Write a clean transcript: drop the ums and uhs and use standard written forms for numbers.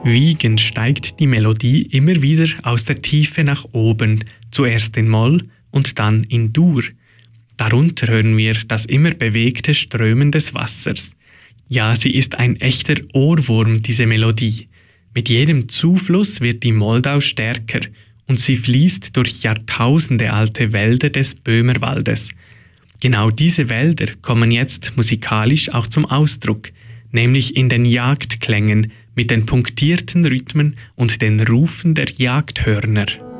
Wiegend steigt die Melodie immer wieder aus der Tiefe nach oben, zuerst in Moll und dann in Dur. Darunter hören wir das immer bewegte Strömen des Wassers. Ja, sie ist ein echter Ohrwurm, diese Melodie. Mit jedem Zufluss wird die Moldau stärker und sie fließt durch Jahrtausende alte Wälder des Böhmerwaldes. Genau diese Wälder kommen jetzt musikalisch auch zum Ausdruck, nämlich in den Jagdklängen mit den punktierten Rhythmen und den Rufen der Jagdhörner.